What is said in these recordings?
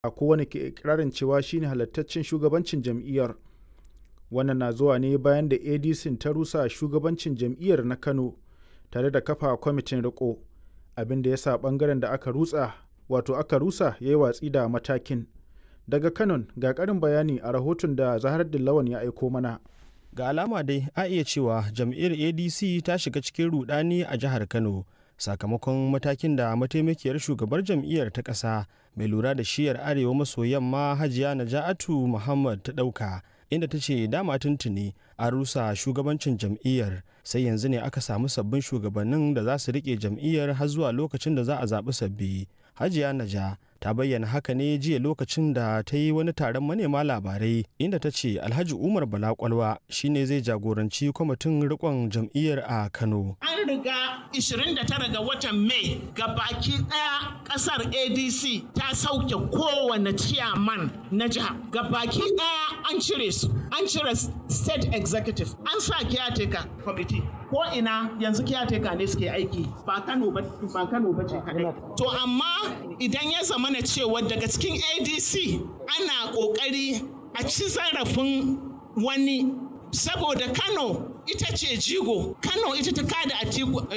a kowane ke ikirarin cewa shine halattaccen shugabancin jam'iyyar. Wannan na zuwa ne bayan da ADC ta rusa shugabancin jam'iyyar na Kano tare da kafa kwamitin riko, abin da ya sa bangaren da aka rusa ya yi watsi da matakin. Daga Kano ga ƙarin bayani a rahoton da Zahar Dillawan ya aiko mana. Ga alama dai a iya cewa jam'iyyar ADC ta shiga cikin rudani a jihar Kano sakamakon matakin da mataimakiyar shugabar jam'iyyar ta ƙasa mai lura da shiyar arewa maso yamma Hajiya Naja'atu Muhammad ta ɗauka, inda ta ce dama tuntuni a rusa shugabancin jam'iyyar, sai yanzu ne aka samu sabbin shugabannin da za su riƙe jam'iyyar har zuwa lokacin da za a zaɓi sabbi. Hajiya Naja ta bayyana haka ne jiya lokacin da ta yi wani taron manema labarai, inda ta ce Alhaji Umar Bala Kwalwa shine zai jagoranci kwamitin rikon jam'iyyar a Kano. An riga 29 ga watan Mai ga baki daya kasar ADC ta sauke kowane ciyaman na jiha. Ga baki daya an cire su, an cire state executive, an sa caretaker committee. Ko ina yanzu caretaker ne suke aiki, ba Kano ba ce kadai. To amma idan ya zama na cewa daga cikin ADC ana kokari a ci zarafin wani, saboda Kano ita ce jigo, Kano ita ta kada a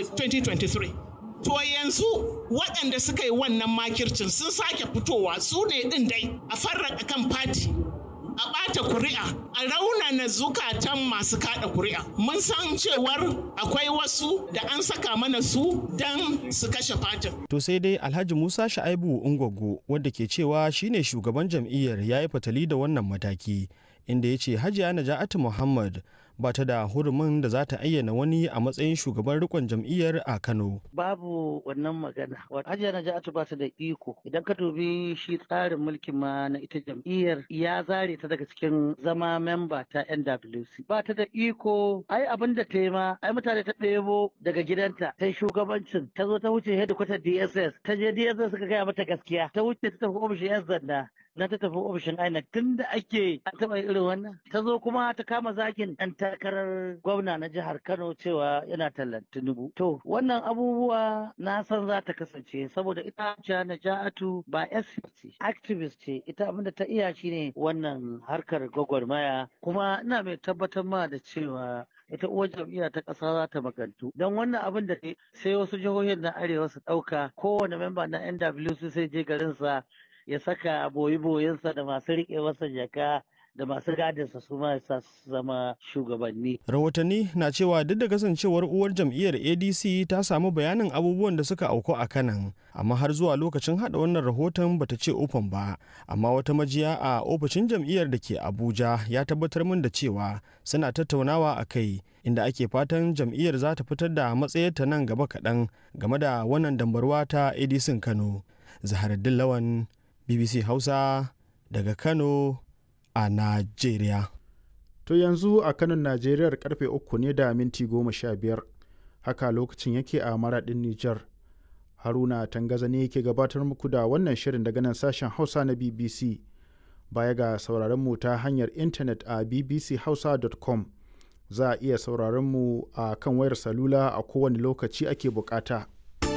2023. To yanzu waɗanda suka yi wannan makircin sun sake fitowa, su ne ɗin dai a farraka kan fati, a ɓata kuri'a, a raunana zukatan masu kaɗa kuri'a. Mun san cewar akwai wasu da an saka mana su don su kashe fatin. To sai dai Alhaji Musa Sha'aibu Ungwaggo, wanda ke cewa shine shugaban jam'iyyar, ya yi fatali da wannan mataki, inda ya ce Hajiya Naja'atu Muhammad ba ta da hurumin da za ta ayyana wani a matsayin shugaban rikon jam'iyyar a Kano. Babu wannan magana. Hajiya Naja'atu ba ta da iko. Idan ka dubi shi tsarin mulkin ma na ita jam'iyyar, ya zare ta daga cikin zama memba ta NWC. Ba ta da iko. Ai abin da ta yi ma, ai mutane ta ɗebo daga gidanta, ta yi shugabancin, ta zo ta wuce hedikwatar DSS, ta je DSS suka gaya mata gaskiya, ta wuce ta tafi ofishin 'yan sanda. Na ta tafi ofishin INEC tun da ake an taɓa irin wannan. Ta zo kuma ta kama zakin ɗan takarar gwamna na jihar Kano cewa yana tallan Tinubu. To wannan abubuwa na san za ta kasance saboda ita Naja'atu ba SC ce, activist ce. Ita abinda ta iya shine wannan harkar gwagwarmaya, kuma ina mai tabbatar ma da cewa ita uwar jam'iyya ta ƙasa za ta magantu don wannan abin da sai wasu jihohin na arewa su ɗauka, kowane memba na NWC sai je garinsa ya saka boyi-boyinsa da masu riƙe masa jaka da masu gadinsa su ma su zama shugabanni. Rahotanni na cewa duk da kasancewar uwar jam'iyyar ADC ta samu bayanin abubuwan da suka auku a Kanan, amma har zuwa lokacin hada wannan rahoton bata ce ufan ba. Amma wata majiya a ofishin jam'iyyar da ke Abuja ya tabbatar min da cewa suna tattaunawa a kai, inda ake fatan jam'iyyar za ta fitar da matsayarta nan gaba kaɗan game da wannan dambarwa ta ADC Kano. Zaharaddin Lawan, BBC Hausa daga Kano a Najeriya. To yanzu a Kano Najeriyar karfe 3 ne da minti 15, haka lokacin yake a Maraɗin Nijar. Haruna Tangaza ne yake gabatar muku da wannan shirin daga nan sashen Hausa na BBC. Baya ga sauraron mu ta hanyar intanet a bbchausa.com, za a iya sauraron mu a kan wayar salula a kowane lokaci ake bukata.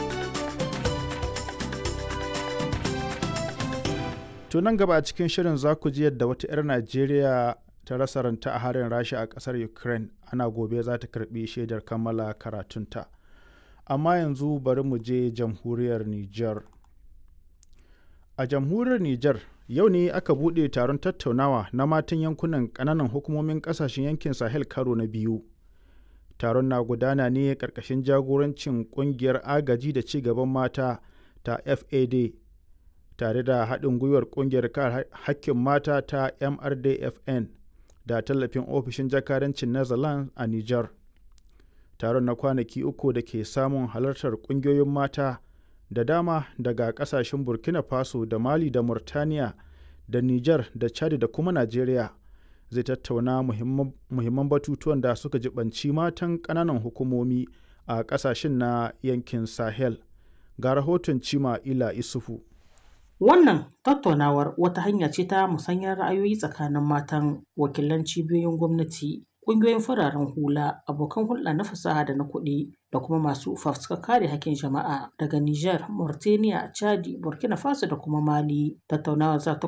To nan gaba a cikin shirin za ku ji yadda wata 'yar Najeriya ta rasa ranta a harin Rasha a ƙasar Ukraine, ana gobe za ta karɓi shaidar kammala karatunta. Amma yanzu bari mu je jamhuriyar Nijar. A jamhuriyar Nijar yau ne aka buɗe taron tattaunawa na matan yankunan ƙananan hukumomin ƙasashen yankin Sahel karo na biyu. Taron na gudana ne ƙarƙashin jagorancin ƙungiyar agaji da ci gaban mata ta FAD, tare da haɗin gwiwar ƙungiyar kare haƙƙin mata ta MRDFN da tallafin ofishin jakadancin Netherlands a Nijar. Taron na kwanaki uku da ke samun halartar ƙungiyoyin mata da dama daga ƙasashen Burkina Faso da Mali da Mauritania da Nijar da Chad da kuma Najeriya zai tattauna muhimman batutuwan da suka jibanci matan ƙananan hukumomi a ƙasashen na yankin Sahel. Ga rahoton Cima Ila Isufu. Wannan tattaunawar wata hanya ce ta musanyar ra'ayoyi tsakanin matan wakilan cibiyoyin gwamnati, ƙungiyoyin fararen hula, abokan hulɗa na fasaha da na kuɗi da kuma masu fafutukar kare hakkin jama'a daga Niger, Mauritania, Chadi, Burkina Faso da kuma Mali. Tattaunawa za ta